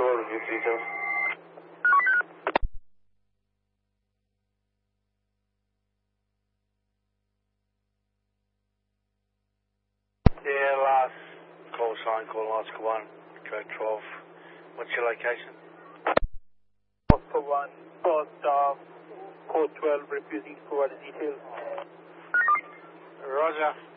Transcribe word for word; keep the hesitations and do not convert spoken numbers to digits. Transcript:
twelve, review details. Yeah, last call sign, call Oscar one, code twelve. What's your location? Oscar one, first uh, code twelve, refusing to provide details. Roger.